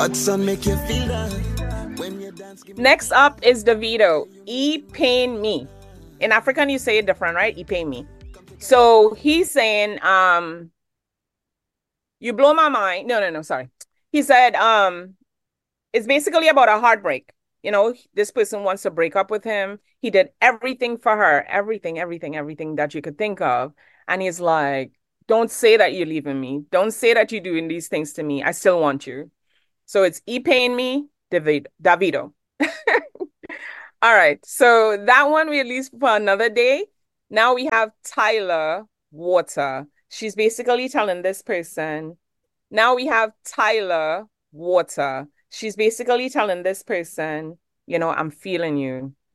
Hot sun make you feel that. When you dance, give me Next up is Davido. E Pain Me. In African, you say it different, right? E Pain Me. So he's saying, you blow my mind. No, no, no, sorry. He said, it's basically about a heartbreak. You know, this person wants to break up with him. He did everything for her, everything, everything, everything that you could think of. And he's like, don't say that you're leaving me. Don't say that you're doing these things to me. I still want you. So it's E Pain Me, Davido. All right. So that one we at least for another day. Now we have Tyler Water. She's basically telling this person. Now we have Tyler Water. She's basically telling this person, I'm feeling you.